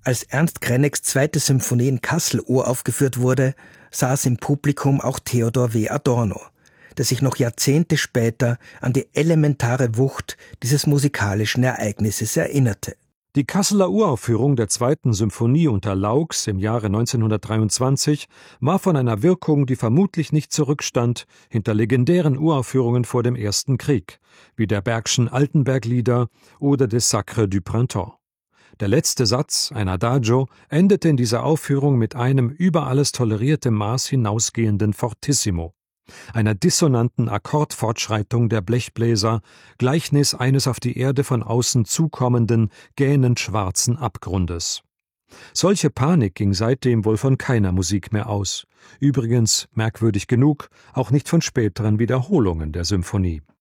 Als Ernst Krenecks 2. Symphonie in Kassel uraufgeführt wurde, saß im Publikum auch Theodor W. Adorno, der sich noch Jahrzehnte später an die elementare Wucht dieses musikalischen Ereignisses erinnerte. Die Kasseler Uraufführung der 2. Symphonie unter Laux im Jahre 1923 war von einer Wirkung, die vermutlich nicht zurückstand hinter legendären Uraufführungen vor dem Ersten Krieg, wie der Bergschen Altenberg-Lieder oder des Sacre du Printemps. Der letzte Satz, ein Adagio, endete in dieser Aufführung mit einem über alles tolerierte Maß hinausgehenden Fortissimo, einer dissonanten Akkordfortschreitung der Blechbläser, Gleichnis eines auf die Erde von außen zukommenden, gähnend schwarzen Abgrundes. Solche Panik ging seitdem wohl von keiner Musik mehr aus. Übrigens, merkwürdig genug, auch nicht von späteren Wiederholungen der Symphonie.